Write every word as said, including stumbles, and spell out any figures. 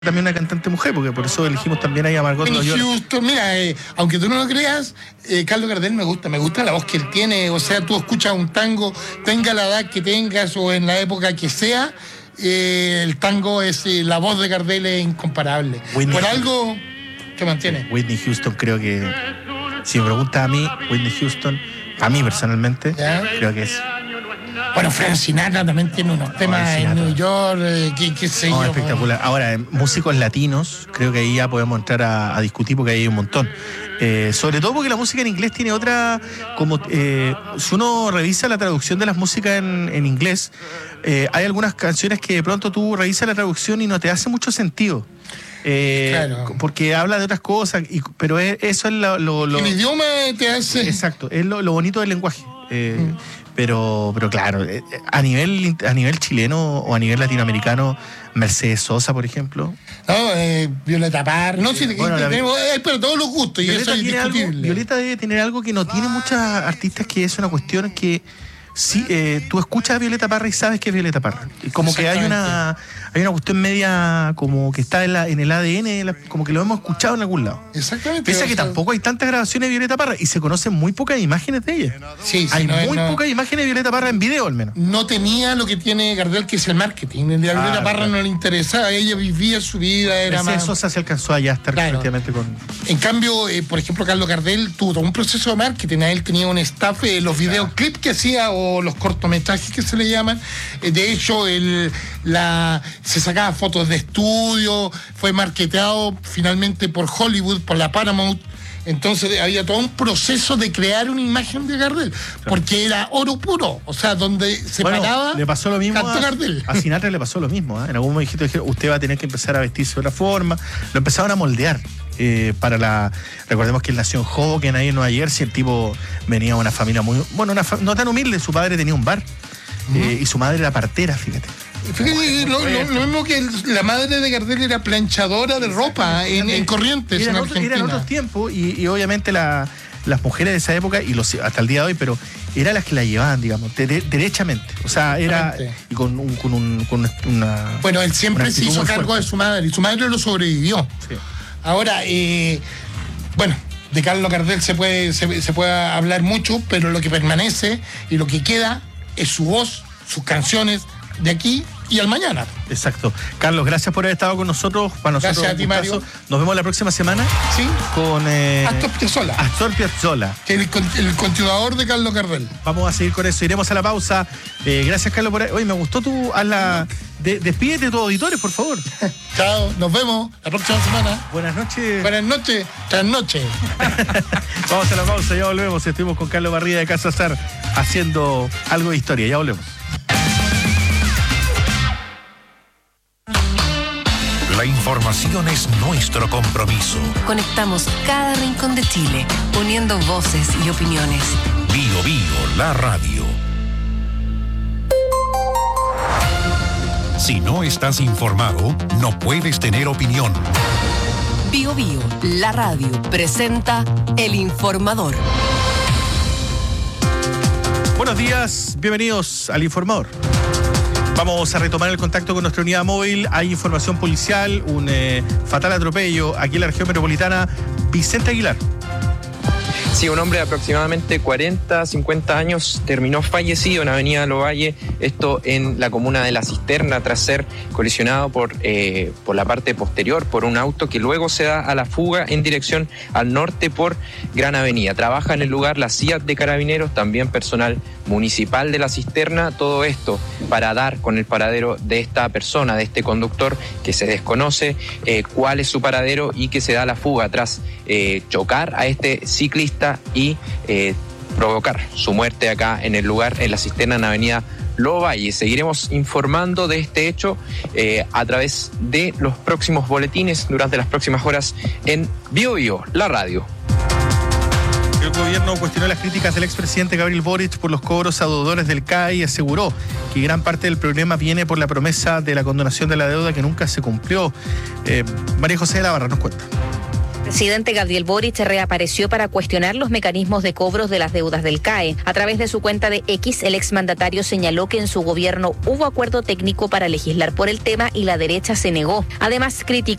también una cantante mujer, porque por eso elegimos también ahí a Margot Loyola. Justo, mira, eh, aunque tú no lo creas, eh, Carlos Gardel me gusta, me gusta la voz que él tiene. O sea, tú escuchas un tango, tenga la edad que tengas o en la época que sea, eh, el tango es, eh, la voz de Gardel es incomparable. Whitney por algo que mantiene. Whitney Houston, creo que, si me preguntas a mí, Whitney Houston, a mí personalmente, ¿ya? Creo que es... Bueno, Frank Sinatra también tiene unos temas oh, en New York, eh, qué, qué sé no, yo. Espectacular. Ahora, en músicos latinos, creo que ahí ya podemos entrar a, a discutir porque ahí hay un montón. Eh, sobre todo porque la música en inglés tiene otra, como eh, si uno revisa la traducción de las músicas en, en inglés, eh, hay algunas canciones que de pronto tú revisas la traducción y no te hace mucho sentido. Eh, claro. Porque habla de otras cosas, y, pero es, eso es lo, lo, lo... El idioma te hace... Exacto, es lo, lo bonito del lenguaje. Eh, mm. Pero, pero claro, a nivel, a nivel chileno o a nivel latinoamericano, Mercedes Sosa, por ejemplo. No, eh, Violeta Parra. No, sí, bueno, tenemos, la... eh, pero todos los gustos, Violeta y eso es indiscutible. Algo, Violeta debe tener algo que no tiene muchas artistas, que es una cuestión que sí, eh, tú escuchas a Violeta Parra y sabes que es Violeta Parra. Como que hay una hay una cuestión media como que está en, la, en el A D N, la, como que lo hemos escuchado en algún lado. Exactamente. Pese a que sea... tampoco hay tantas grabaciones de Violeta Parra y se conocen muy pocas imágenes de ella. Sí, sí, hay no, muy no, pocas imágenes de Violeta Parra en video, al menos. No tenía lo que tiene Gardel, que es el marketing. El de Violeta ah, Parra claro. no le interesaba, ella vivía su vida, era Mercedes más... Sosa se alcanzó allá a estar claro. efectivamente con... En cambio, eh, por ejemplo, Carlos Gardel tuvo todo un proceso de marketing. A él tenía un staff, eh, los videoclips que hacía o los cortometrajes que se le llaman. Eh, de hecho, el, la, se sacaba fotos de estudio, fue marketeado finalmente por Hollywood, por la Paramount. Entonces había todo un proceso de crear una imagen de Gardel, porque era oro puro, o sea, donde se bueno, paraba, le pasó lo mismo a, Gardel. A Sinatra le pasó lo mismo, ¿eh? En algún momento dijeron, usted va a tener que empezar a vestirse de otra forma, lo empezaron a moldear. Eh, para la recordemos que él nació en Hoboken, ahí en Nueva Jersey. El tipo venía de una familia muy, bueno, una, no tan humilde. Su padre tenía un bar uh-huh. eh, y su madre era partera, fíjate. Fíjate, lo, lo, lo mismo que el, la madre de Gardel era planchadora de ropa en, en Corrientes, eran en otro, Argentina. Eran otros tiempos y, y obviamente la, las mujeres de esa época, y los, hasta el día de hoy, pero eran las que la llevaban, digamos, de, de, derechamente. O sea, era y con, un, con, un, con una... Bueno, él siempre se hizo cargo fuerte de su madre y su madre lo sobrevivió. Sí. Ahora, eh, bueno, de Carlos Gardel se puede, se, se puede hablar mucho, pero lo que permanece y lo que queda es su voz, sus canciones de aquí y al mañana. Exacto. Carlos, gracias por haber estado con nosotros. Para nosotros, gracias a ti, Mario. Nos vemos la próxima semana. Sí. Con eh, Astor Piazzolla. Astor Piazzolla. El, el continuador de Carlos Gardel. Vamos a seguir con eso. Iremos a la pausa. Eh, gracias, Carlos, por ahí. Oye, me gustó tu... A la... De, despídete de tus auditores, por favor. Chao, nos vemos la próxima semana. Buenas noches. Buenas noches, tras noche. Vamos a la pausa, ya volvemos. Estuvimos con Carlos Barriga de Casa Azar haciendo algo de historia. Ya volvemos. La información es nuestro compromiso. Conectamos cada rincón de Chile, uniendo voces y opiniones. Bio Bio, la radio. Si no estás informado, no puedes tener opinión. Bio Bio, la radio, presenta El Informador. Buenos días, bienvenidos al Informador. Vamos a retomar el contacto con nuestra unidad móvil. Hay información policial, un eh, fatal atropello aquí en la región metropolitana. Vicente Aguilar. Sí, un hombre de aproximadamente cuarenta, cincuenta años terminó fallecido en Avenida Lovalle, esto en la comuna de La Cisterna, tras ser colisionado por, eh, por la parte posterior por un auto que luego se da a la fuga en dirección al norte por Gran Avenida. Trabaja en el lugar la C I A T de Carabineros, también personal municipal de La Cisterna, todo esto para dar con el paradero de esta persona, de este conductor que se desconoce eh, cuál es su paradero y que se da a la fuga tras eh, chocar a este ciclista y eh, provocar su muerte acá en el lugar, en La Cisterna, en Avenida Lovalle. Seguiremos informando de este hecho eh, a través de los próximos boletines durante las próximas horas en Bio Bio, la radio. El gobierno cuestionó las críticas del expresidente Gabriel Boric por los cobros a deudores del C A I y aseguró que gran parte del problema viene por la promesa de la condonación de la deuda que nunca se cumplió. Eh, María José de la Barra nos cuenta. presidente Gabriel Boric reapareció para cuestionar los mecanismos de cobros de las deudas del C A E. A través de su cuenta de X, el exmandatario señaló que en su gobierno hubo acuerdo técnico para legislar por el tema y la derecha se negó. Además, criticó